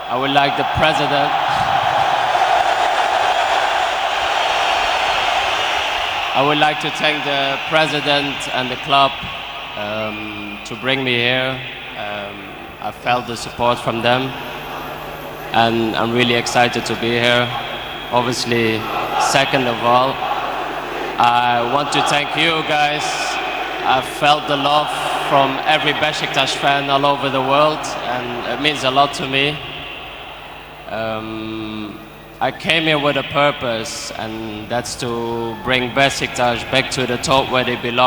I would like the president. I would like to thank the president and the club to bring me here. I felt the support from them, and I'm really excited to be here. Obviously, second of all, I want to thank you guys. I felt the love from every Besiktas fan all over the world, and it means a lot to me. I came here with a purpose, and that's to bring Besiktas back to the top where they belong.